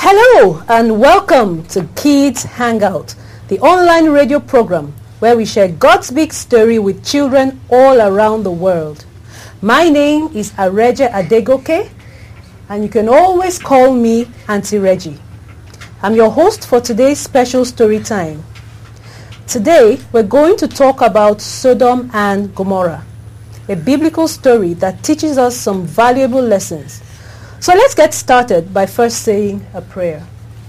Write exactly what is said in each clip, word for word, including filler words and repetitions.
Hello and welcome to Kids Hangout, the online radio program where we share God's big story with children all around the world. My name is Areja Adegoke, and you can always call me Auntie Reggie. I'm your host for today's special story time. Today we're going to talk about Sodom and Gomorrah, a biblical story that teaches us some valuable lessons. So let's get started by first saying a prayer.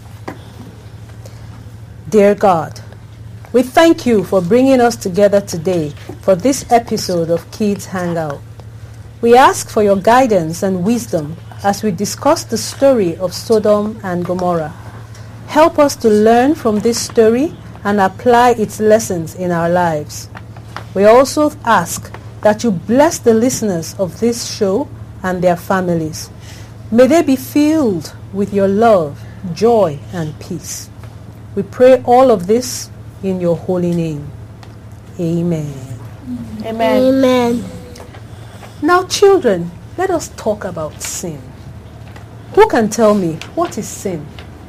Dear God, we thank you for bringing us together today for this episode of Kids Hangout. We ask for your guidance and wisdom as we discuss the story of Sodom and Gomorrah. Help us to learn from this story and apply its lessons in our lives. We also ask that you bless the listeners of this show and their families. May they be filled with your love, joy, and peace. We pray all of this in your holy name. Amen. Amen. Amen. Now, children, let us talk about sin. Who can tell me what is sin?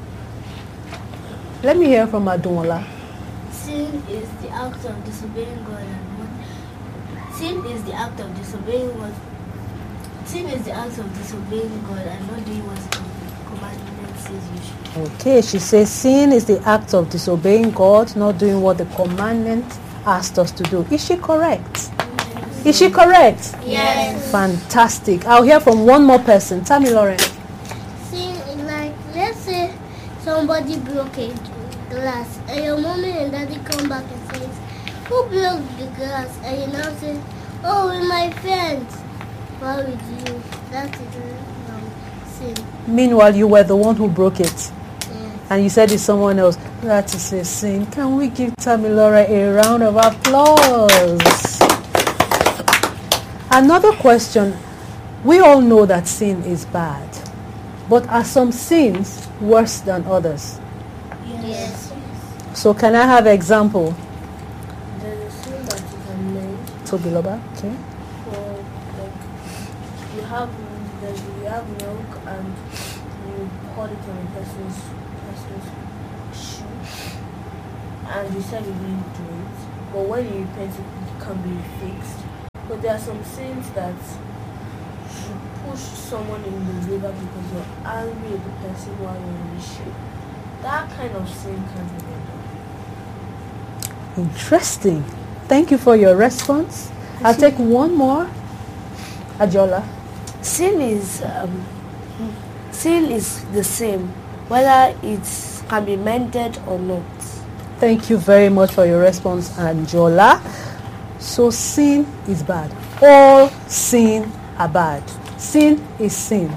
Let me hear from Adunola. Sin is the act of disobeying God and what? Sin is the act of disobeying what? Sin is the act of disobeying God and not doing what the commandment says you should. Okay, she says sin is the act of disobeying God, not doing what the commandment asked us to do. Is she correct? Yes. Is she correct? Yes. Fantastic. I'll hear from one more person. Tell me, Lauren. Sin is like, let's say somebody broke a glass and your mommy and daddy come back and says, who broke the glass? And you now say, oh, with my friends. What with you? That is um, sin. Meanwhile, you were the one who broke it. Yes. And you said it's someone else. That is a sin. Can we give Tamilora a round of applause? Another question. We all know that sin is bad. But are some sins worse than others? Yes. So can I have an example? There is a sin that is unnamed. Tobiloba, okay. For like you have there's you have milk and you pour it on a person's person's shoe, and you said you didn't do it, but when you repent it can be fixed. But there are some sins that you push someone in the river because you're angry at the person while you're on the ship. That kind of sin can be done. Interesting. Thank you for your response. I'll take one more. Ajola. Sin is um, sin is the same, whether it can be mended or not. Thank you very much for your response, Ajola. So sin is bad. All sin are bad. Sin is sin.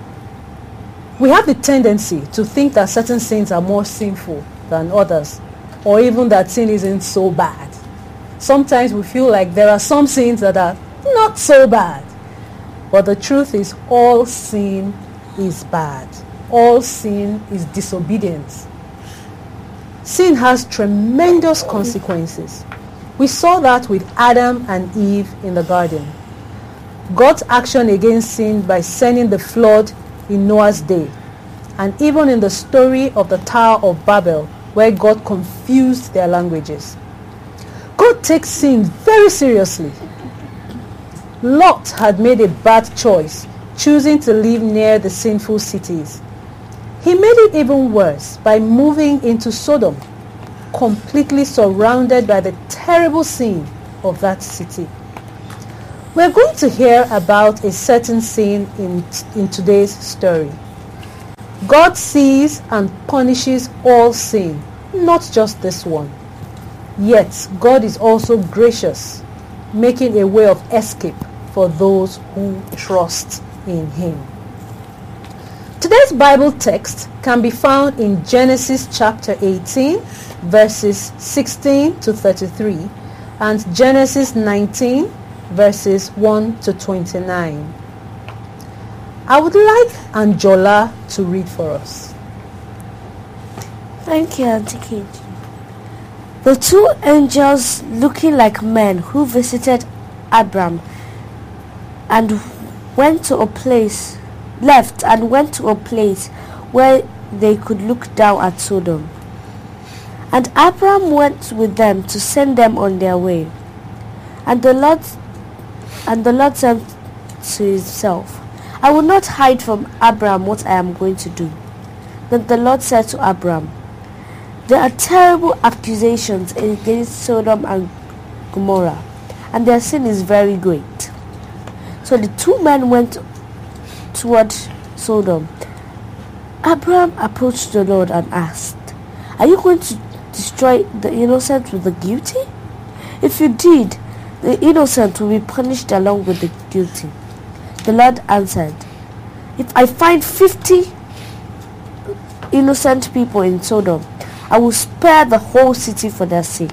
We have the tendency to think that certain sins are more sinful than others, or even that sin isn't so bad. Sometimes we feel like there are some sins that are not so bad. But the truth is, all sin is bad. All sin is disobedience. Sin has tremendous consequences. We saw that with Adam and Eve in the garden. God's action against sin by sending the flood in Noah's day, and even in the story of the Tower of Babel, where God confused their languages. God takes sin very seriously. Lot had made a bad choice, choosing to live near the sinful cities. He made it even worse by moving into Sodom, completely surrounded by the terrible sin of that city. We're going to hear about a certain sin in, in today's story. God sees and punishes all sin, not just this one. Yet, God is also gracious, making a way of escape for those who trust in Him. Today's Bible text can be found in Genesis chapter eighteen, verses sixteen to thirty-three, and Genesis nineteen, verses one to twenty-nine. I would like Anjola to read for us. Thank you, Auntie Kate. The two angels looking like men who visited Abram and went to a place, left and went to a place where they could look down at Sodom. And Abram went with them to send them on their way. And the Lord and the Lord said to himself, I will not hide from Abram what I am going to do. Then the Lord said to Abram, there are terrible accusations against Sodom and Gomorrah, and their sin is very great. So the two men went toward Sodom. Abram approached the Lord and asked, are you going to destroy the innocent with the guilty? If you did, the innocent will be punished along with the guilty. The Lord answered, if I find fifty innocent people in Sodom, I will spare the whole city for their sake.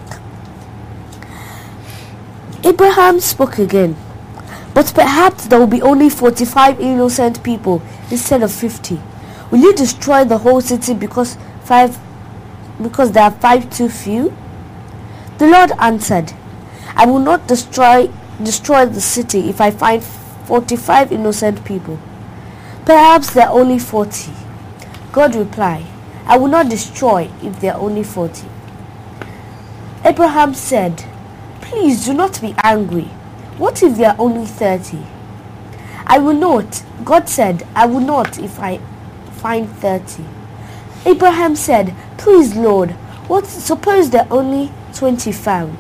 Abraham spoke again, but perhaps there will be only forty-five innocent people instead of fifty. Will you destroy the whole city because five because there are five too few? The Lord answered, I will not destroy destroy the city if I find forty-five innocent people. Perhaps there are only forty. God replied, I will not destroy if there are only forty. Abraham said, please do not be angry. What if there are only thirty? I will not. God said, I will not if I find thirty. Abraham said, please Lord, what suppose there are only twenty found?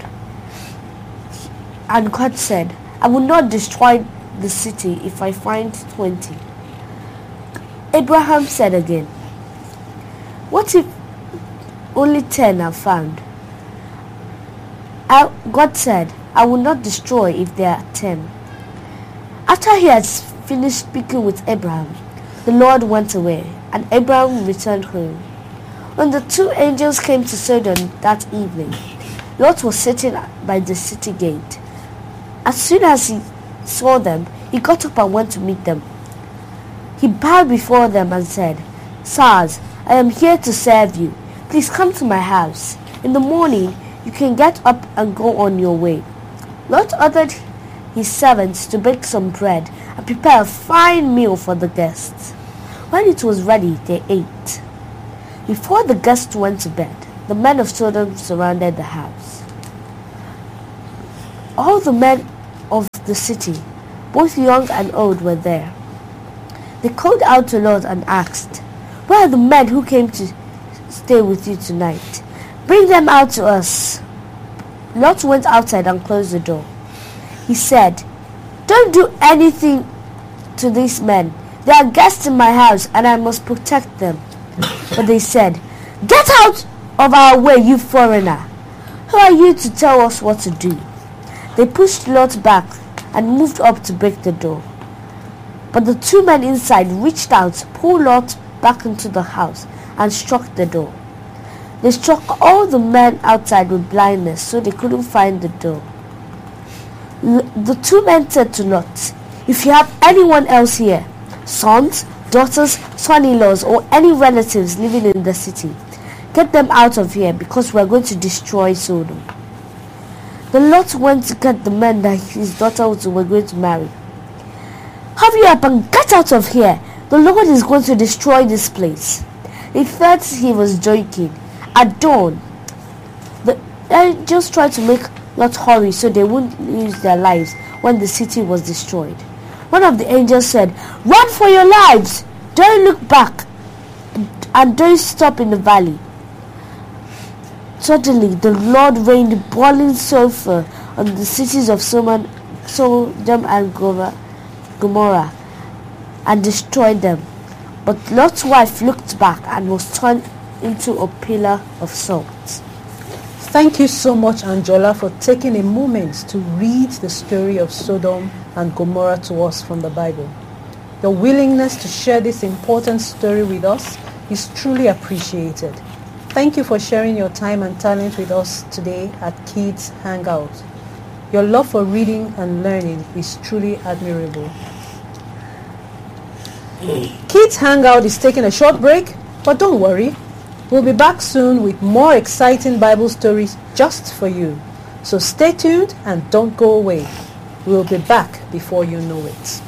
And God said, I will not destroy the city if I find twenty. Abraham said again, what if only ten are found? I, God said, I will not destroy if there are ten. After he had finished speaking with Abraham, the Lord went away, and Abraham returned home. When the two angels came to Sodom that evening, Lot was sitting by the city gate. As soon as he saw them, he got up and went to meet them. He bowed before them and said, Sirs, I am here to serve you. Please come to my house. In the morning, you can get up and go on your way. Lot ordered his servants to bake some bread and prepare a fine meal for the guests. When it was ready, they ate. Before the guests went to bed, the men of Sodom surrounded the house. All the men of the city, both young and old, were there. They called out to Lot and asked, where are the men who came to stay with you tonight? Bring them out to us. Lot went outside and closed the door. He said, don't do anything to these men. They are guests in my house and I must protect them. But they said, get out of our way, you foreigner. Who are you to tell us what to do? They pushed Lot back and moved up to break the door. But the two men inside reached out, pulled Lot back into the house, and struck the door. They struck all the men outside with blindness, so they couldn't find the door. L- the two men said to Lot, if you have anyone else here, sons, daughters, son-in-laws, or any relatives living in the city, get them out of here, because we are going to destroy Sodom. The Lot went to get the men that his daughters were going to marry. Hurry up and get out of here. The Lord is going to destroy this place. They thought he was joking. At dawn, the angels tried to make Lot hurry so they wouldn't lose their lives when the city was destroyed. One of the angels said, run for your lives! Don't look back and don't stop in the valley. Suddenly, the Lord rained boiling sulfur on the cities of Sodom and Gomorrah and destroyed them. But Lot's wife looked back and was turned into a pillar of salt. Thank you so much, Anjola, for taking a moment to read the story of Sodom and Gomorrah to us from the Bible. Your willingness to share this important story with us is truly appreciated. Thank you for sharing your time and talent with us today at Kids Hangout. Your love for reading and learning is truly admirable. Kids Hangout is taking a short break, but don't worry. We'll be back soon with more exciting Bible stories just for you. So stay tuned and don't go away. We'll be back before you know it.